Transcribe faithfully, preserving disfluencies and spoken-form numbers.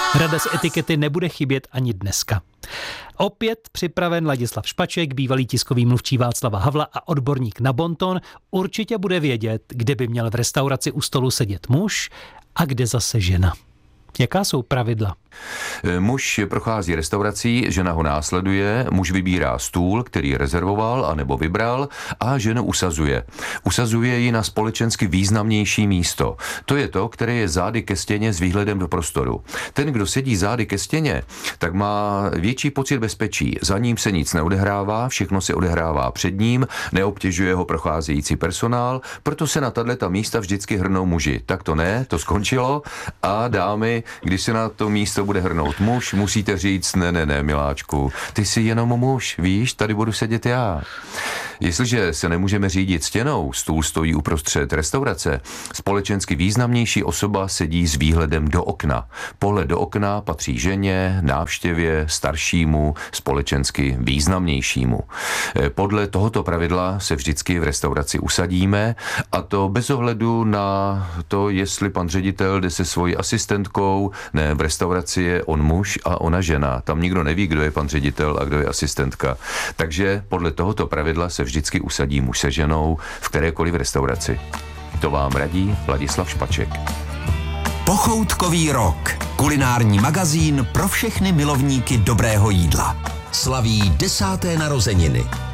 Rada z etikety nebude chybět ani dneska. Opět připraven Ladislav Špaček, bývalý tiskový mluvčí Václava Havla a odborník na bonton, určitě bude vědět, kde by měl v restauraci u stolu sedět muž a kde zase žena. Jaká jsou pravidla? Muž prochází restaurací, žena ho následuje, muž vybírá stůl, který rezervoval anebo vybral a ženu usazuje. Usazuje ji na společensky významnější místo. To je to, které je zády ke stěně s výhledem do prostoru. Ten, kdo sedí zády ke stěně, tak má větší pocit bezpečí. Za ním se nic neodehrává, všechno se odehrává před ním, neobtěžuje ho procházející personál, proto se na tato místa vždycky hrnou muži. Tak to ne, to skončilo a dámy, když se na to místo bude hrnout muž, musíte říct, ne, ne, ne, miláčku, ty jsi jenom muž, víš, tady budu sedět já. Jestliže se nemůžeme řídit stěnou, stůl stojí uprostřed restaurace, společensky významnější osoba sedí s výhledem do okna. Pohled do okna patří ženě, návštěvě, staršímu, společensky významnějšímu. Podle tohoto pravidla se vždycky v restauraci usadíme, a to bez ohledu na to, jestli pan ředitel jde se svojí asistentkou, ne, v restauraci je on muž a ona žena. Tam nikdo neví, kdo je pan ředitel a kdo je asistentka. Takže podle tohoto pravidla se vždycky usadí muž se ženou v kterékoliv restauraci. To vám radí Ladislav Špaček. Pochoutkový rok. Kulinární magazín pro všechny milovníky dobrého jídla. Slaví desáté narozeniny.